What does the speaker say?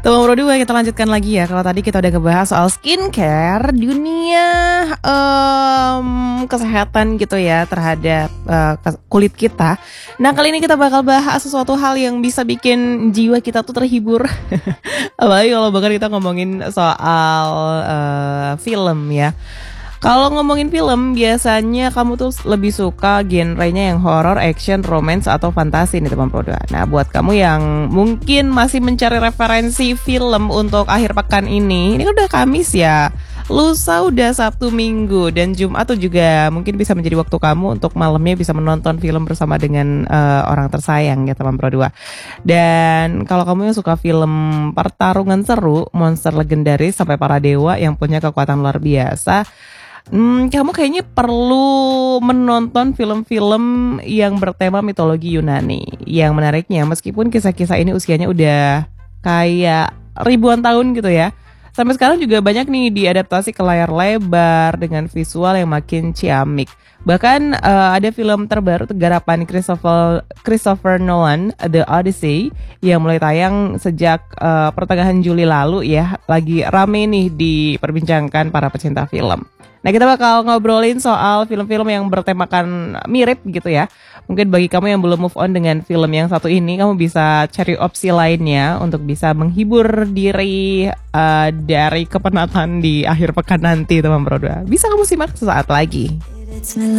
Teman Bro 2, kita lanjutkan lagi ya. Kalau tadi kita udah ngebahas soal skincare, dunia kesehatan gitu ya terhadap kulit kita. Nah kali ini kita bakal bahas sesuatu hal yang bisa bikin jiwa kita tuh terhibur. Apalagi kalau bahkan kita ngomongin soal film ya. Kalau ngomongin film, biasanya kamu tuh lebih suka genrenya yang horror, action, romance, atau fantasi nih teman Proda. Nah, buat kamu yang mungkin masih mencari referensi film untuk akhir pekan ini kan udah Kamis ya. Lusa udah Sabtu Minggu dan Jumat tuh juga mungkin bisa menjadi waktu kamu untuk malamnya bisa menonton film bersama dengan orang tersayang ya teman Pro 2. Dan kalau kamu yang suka film pertarungan seru, monster legendaris sampai para dewa yang punya kekuatan luar biasa, kamu kayaknya perlu menonton film-film yang bertema mitologi Yunani. Yang menariknya, meskipun kisah-kisah ini usianya udah kayak ribuan tahun gitu ya, sampai sekarang juga banyak nih diadaptasi ke layar lebar dengan visual yang makin ciamik. Bahkan ada film terbaru garapan Christopher Nolan, The Odyssey, yang mulai tayang sejak pertengahan Juli lalu ya, lagi rame nih diperbincangkan para pecinta film. Nah kita bakal ngobrolin soal film-film yang bertemakan mirip gitu ya. Mungkin bagi kamu yang belum move on dengan film yang satu ini, kamu bisa cari opsi lainnya untuk bisa menghibur diri dari kepenatan di akhir pekan nanti teman Bro 2. Bisa kamu simak sesaat lagi.